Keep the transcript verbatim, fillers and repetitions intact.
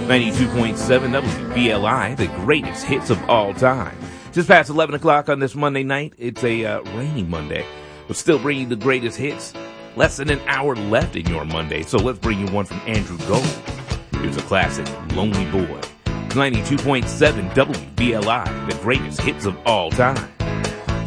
ninety-two point seven W B L I, the greatest hits of all time. Just past eleven o'clock on this Monday night. It's a uh, rainy Monday, but still bringing the greatest hits. Less than an hour left in your Monday, so let's bring you one from Andrew Gold. Here's a classic, Lonely Boy. ninety-two point seven W B L I, the greatest hits of all time.